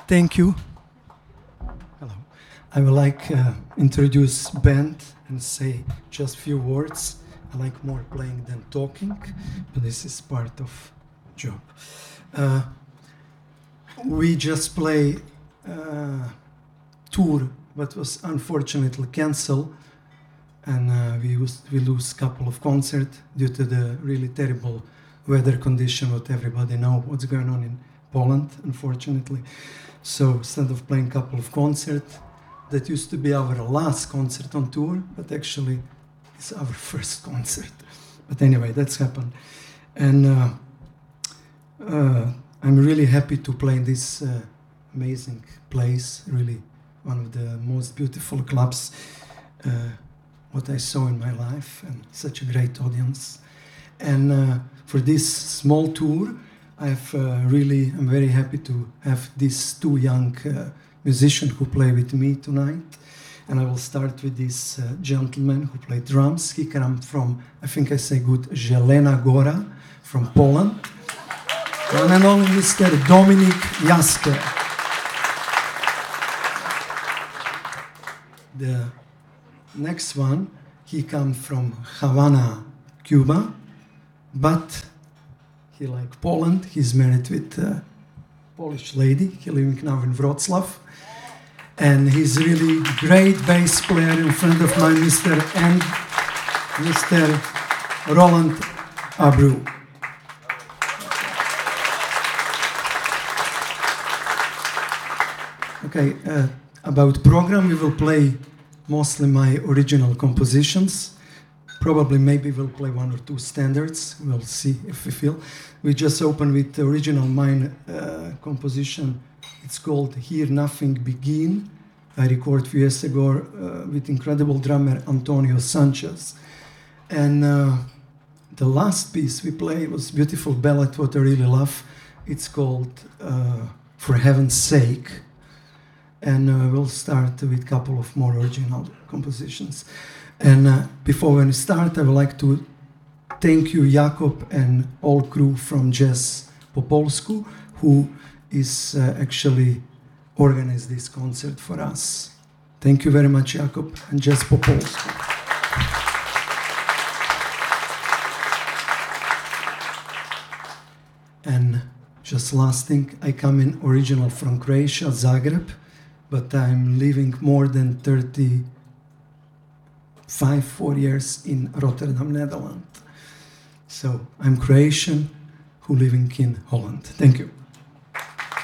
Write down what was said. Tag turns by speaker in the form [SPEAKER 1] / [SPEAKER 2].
[SPEAKER 1] Thank you. Hello. I would like introduce band and say just few words. I like more playing than talking, but this is part of job. We just play tour, but was unfortunately cancelled, and we lose couple of concerts due to the really terrible weather condition. What everybody know what's going on in Poland, unfortunately. So instead of playing couple of concerts, that used to be our last concert on tour, but actually it's our first concert. But anyway, that's happened, and I'm really happy to play in this amazing place. Really, one of the most beautiful clubs what I saw in my life, and such a great audience. And for this small tour, I'm very happy to have these two young musicians who play with me tonight. And I will start with this gentleman who played drums. He comes from, I think I say good, Jelena Gora from Poland. One and only Mr. Dominik Jasper. The next one, he comes from Havana, Cuba, but he like Poland. He's married with a Polish lady. He's living now in Wrocław. And he's really great bass player in front of mine, Mr. Roland Abreu. Okay, about program, we will play mostly my original compositions. Probably maybe we'll play one or two standards. We'll see if we feel. We just open with the original mine composition. It's called Here Nothing Begin. I recorded a few years ago with incredible drummer Antonio Sanchez. And the last piece we played was beautiful ballad, what I really love. It's called For Heaven's Sake. And we'll start with a couple of more original compositions. And before we start, I would like to thank you, Jakub, and all crew from Jazz po Polsku, who is actually organized this concert for us. Thank you very much, Jakub, and Jazz po Polsku. And just last thing, I come in original from Croatia, Zagreb, but I'm living more than 4 years in Rotterdam, Netherlands. So I'm Croatian who living in Holland. Thank you.